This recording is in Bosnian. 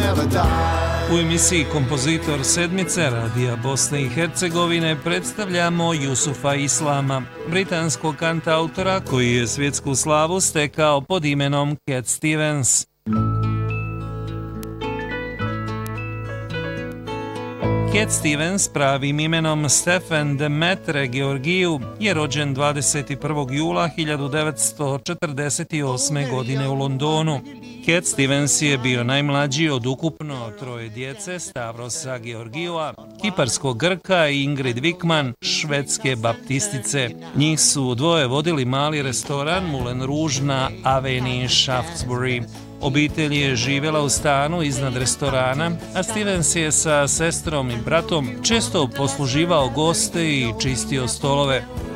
U emisiji Kompozitor sedmice Radija Bosne i Hercegovine predstavljamo Jusufa Islama, britanskog kantautora koji je svjetsku slavu stekao pod imenom Cat Stevens. Cat Stevens, pravim imenom Stefan Demetre Georgiju, je rođen 21. jula 1948. godine u Londonu. Cat Stevens je bio najmlađi od ukupno 3 djece Stavrosa Georgijua, kiparskog Grka i Ingrid Wickman, švedske baptistice. Njih su dvoje vodili mali restoran Moulin Rouge na Avenue Shaftesbury. Obitelj je živjela u stanu iznad restorana, a Stevens je sa sestrom i bratom često posluživao goste i čistio stolove.